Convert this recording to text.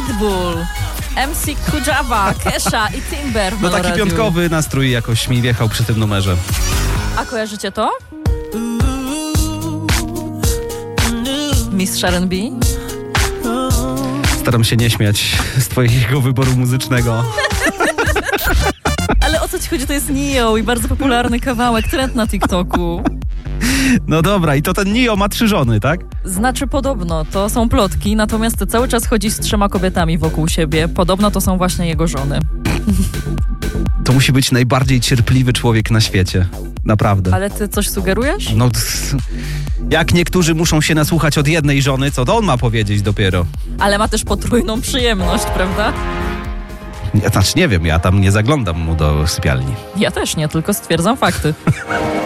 Pitbull, MC Kujawa, Kesha i Timber. No taki piątkowy nastrój jakoś mi wjechał przy tym numerze. A kojarzycie to? Mistrz R&B? Staram się nie śmiać z twojego wyboru muzycznego. Ale o co ci chodzi? To jest Nio i bardzo popularny kawałek, trend na TikToku. No dobra, i to ten Nio ma 3 żony, tak? Znaczy podobno, to są plotki, natomiast cały czas chodzi z 3 kobietami wokół siebie. Podobno to są właśnie jego żony. To musi być najbardziej cierpliwy człowiek na świecie. Naprawdę. Ale ty coś sugerujesz? No, jak niektórzy muszą się nasłuchać od jednej żony, co to on ma powiedzieć dopiero? Ale ma też potrójną przyjemność, prawda? Znaczy nie wiem, ja tam nie zaglądam mu do sypialni. Ja też nie, tylko stwierdzam fakty.